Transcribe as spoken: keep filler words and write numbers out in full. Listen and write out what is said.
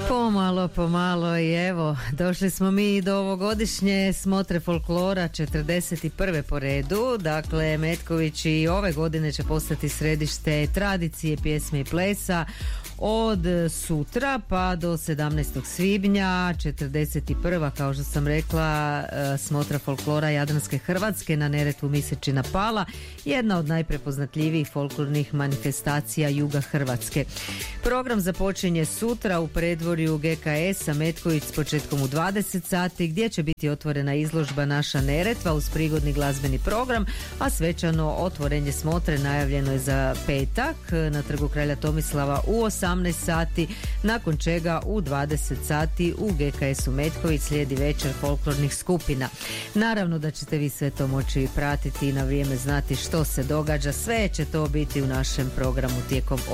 Pomalo, pomalo i evo, došli smo mi do ovogodišnje smotre folklora četrdeset prve po redu. Dakle, Metković i ove godine će postati središte tradicije, pjesme i plesa od sutra pa do sedamnaestog svibnja. četrdeset prva kao što sam rekla, smotra folklora Jadranske Hrvatske na Neretvu Misečina Pala, jedna od najprepoznatljivijih folklornih manifestacija juga Hrvatske. Program započinje sutra u predvorju G K S-a Metković s početkom u dvadeset sati, gdje će biti otvorena izložba Naša Neretva uz prigodni glazbeni program, a svečano otvorenje smotre najavljeno je za petak na Trgu kralja Tomislava u osamnaest sati, nakon čega u dvadeset sati u G K S-u Metković slijedi večer folklornih skupina. Naravno da ćete vi sve to moći pratiti i na vrijeme znati što se događa. Sve će to biti u našem programu tijekom